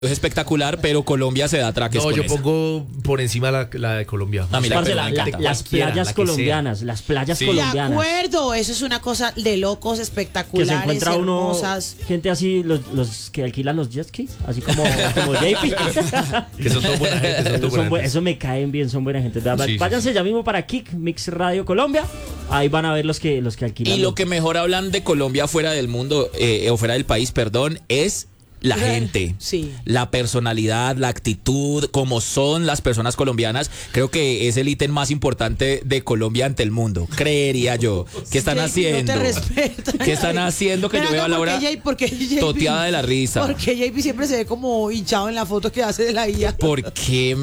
Es espectacular, pero Colombia se da traques. No, con yo esa. pongo por encima la de Colombia. A mí la Parce, de Perú me encanta. las playas colombianas, las playas Sí. De colombianas. acuerdo, eso es una cosa de locos, Que espectaculares, se encuentra uno, hermosas. gente así, los que alquilan los jet skis, así como JP. Que son todos buena gente, son todos buena gente. Eso me caen bien, son buena gente. Sí, Váyanse ya mismo para Kick Mix Radio Colombia. Ahí van a ver los que alquilan. Y lo que mejor hablan de Colombia fuera del mundo, o fuera del país, perdón, es la gente, Sí. la personalidad, la actitud, como son las personas colombianas. Creo que es el ítem más importante de Colombia ante el mundo, creería yo. ¿Qué están JP, haciendo? No te respetan. ¿Qué están haciendo que Ven yo veo a acá, Laura ¿por qué JP toteada de la risa? Porque JP siempre se ve como hinchado en la foto que hace de la IA. ¿Por qué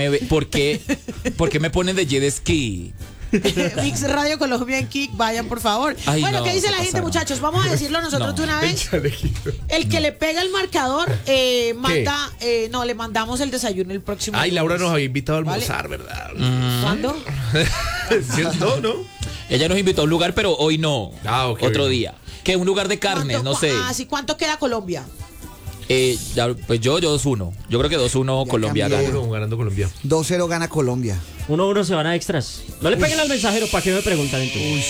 por qué me ponen de jet ski? Mix Radio Colombia en Kick, vayan por favor. Ay, Bueno, no, ¿qué dice se la gente, pasaron. muchachos? Vamos a decirlo nosotros No. de una vez. El que le pega el marcador, manda, no, le mandamos el desayuno el próximo Ay, Laura lunes. nos había invitado a ¿Vale? almorzar, ¿verdad? ¿Cuándo? ¿Sí? No. Ella nos invitó a un lugar, pero hoy no. Ah, ok, Otro ok. día. Que un lugar de carnes, no sé. Ah, sí, ¿cuánto queda Colombia? Pues yo 2-1. Yo creo que 2-1 Ya Colombia cambié. gana. Uno ganando Colombia. 2-0 gana Colombia. 1-1 se van a extras. No le peguen al mensajero, ¿para qué me preguntan entonces?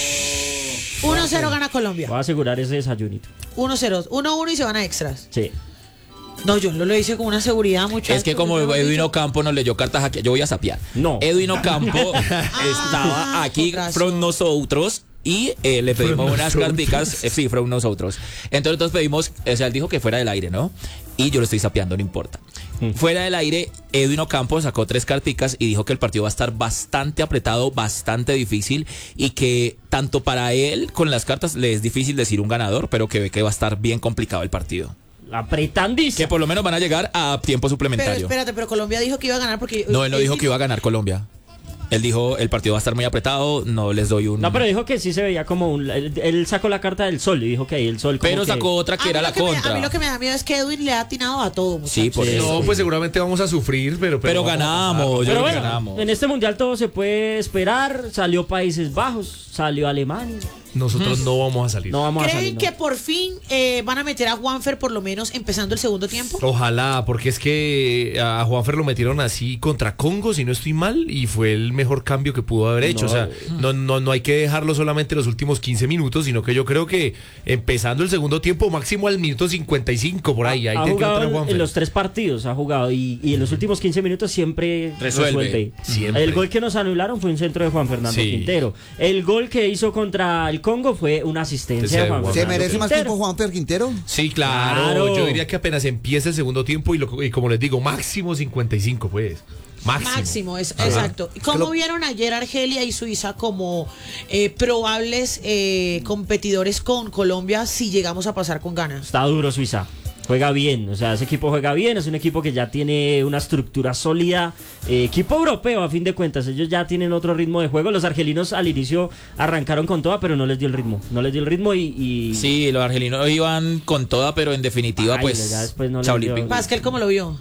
1-0 gana Colombia. Voy a asegurar ese desayunito. 1-0. 1-1 y se van a extras. Sí. No, yo lo hice con una seguridad, muchachos. Es que como Edwin Ocampo nos leyó cartas aquí, yo voy a sapear. No. Edwin Ocampo estaba aquí con razón. from nosotros y le pedimos unas carticas, sí, from nosotros. Entonces pedimos, o sea, él dijo que fuera del aire, ¿no? Y yo lo estoy sapeando, no importa. Fuera del aire, Edwin Ocampo sacó 3 carticas y dijo que el partido va a estar bastante apretado, bastante difícil y que tanto para él con las cartas le es difícil decir un ganador, pero que ve que va a estar bien complicado el partido. Apretandísimo. Que por lo menos van a llegar a tiempo Pero suplementario. espérate, pero Colombia dijo que iba a ganar porque... No, él no dijo que iba a ganar Colombia. Él dijo, el partido va a estar muy apretado, no les doy un... No, pero dijo que sí se veía como un... Él sacó la carta del sol y dijo que ahí el sol como Pero que- sacó otra que era la a contra. mí lo que me da miedo es que Edwin le ha atinado a todo, muchachos. Sí, por eso. No, pues seguramente vamos a sufrir, pero Pero vamos a ganamos, pasar. yo Pero creo que bueno, ganamos. en este mundial todo se puede esperar. Salió Países Bajos, salió Alemania. Nosotros no vamos a salir. No vamos a salir. ¿Creen ¿no? que por fin van a meter a Juanfer por lo menos empezando el segundo tiempo? Ojalá, porque es que a Juanfer lo metieron así contra Congo, si no estoy mal, y fue el mejor cambio que pudo haber hecho. No. O sea, no hay que dejarlo solamente los últimos 15 minutos, sino que yo creo que empezando el segundo tiempo, máximo al minuto 55, por ahí. Ahí Ha tiene que jugado entrar en Juanfer. los 3 partidos, ha jugado y en los últimos 15 minutos siempre Resuelve. Siempre. El gol que nos anularon fue un centro de Juan Fernando Sí. Quintero. El gol que hizo contra el Congo fue una asistencia de Juan ¿Se ¿Se Fernando merece más Quintero. tiempo Juanfer Quintero? Sí, claro. Claro. Yo diría que apenas empieza el segundo tiempo y como les digo, máximo 55, pues. Máximo. Exacto. ¿Cómo vieron ayer Argelia y Suiza como probables competidores con Colombia si llegamos a pasar con ganas? Está duro Suiza. Juega bien, o sea, ese equipo juega bien, es un equipo que ya tiene una estructura sólida, equipo europeo a fin de cuentas, ellos ya tienen otro ritmo de juego, los argelinos al inicio arrancaron con toda, pero no les dio el ritmo, y Sí, los argelinos iban con toda, pero en definitiva, Ay, pues... ya después no les chao, dio- Limping. Pascal, ¿cómo lo vio?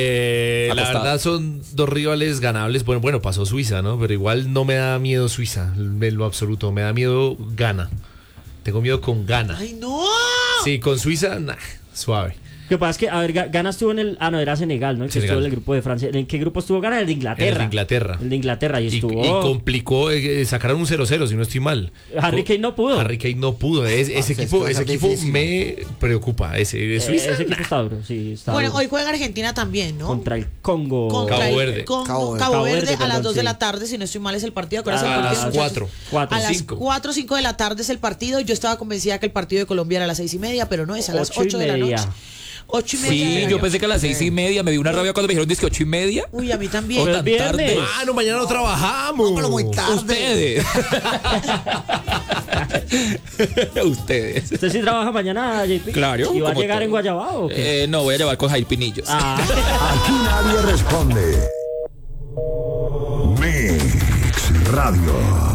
La Acostado. verdad son 2 rivales ganables. Bueno, pasó Suiza, ¿no? Pero igual no me da miedo Suiza, en lo absoluto. Me da miedo Ghana. Tengo miedo con Ghana. ¡Ay, no! Sí, con Suiza, suave. Lo que pasa es que, a ver, Ghana estuvo en el... Ah, no, era Senegal, ¿no? El que Senegal. estuvo en el grupo de Francia. ¿En qué grupo estuvo Ghana? El de Inglaterra. El de Inglaterra. El de Inglaterra, y Y estuvo... complicó, sacaron un 0-0, si no estoy mal. Harry Kane no pudo. Harry Kane no pudo. Ese es equipo, que va a ese ser equipo difícil. me preocupa. Ese de Suiza. Ese equipo está duro, sí, está Bueno, duro. hoy juega Argentina también, ¿no? Contra el Congo. Contra Cabo el- Verde. Cabo Verde. Cabo Verde a Perdón, las 2 de sí. la tarde, si no estoy mal, es el partido. ¿Cuál es el A partido, las muchachos? 4. A las 5. 4 o 5 de la tarde es el partido. Yo estaba convencida que el partido de Colombia era a las 6:30, pero no, es a las 8 de la noche. 8:30 de Sí, la yo noche. pensé que a las 6:30, me dio una rabia cuando me dijeron, que 8:30. Uy, a mí también. O Pero tan es viernes. tarde. Ah, no, mañana no trabajamos. No, pero muy tarde. Ustedes. Ustedes. ¿Usted sí trabaja mañana, JP? Claro, ¿Y va a como llegar todo. en Guayabao o qué? No, voy a llevar con Jair Pinillos. Ah, Aquí nadie responde. Mix Radio.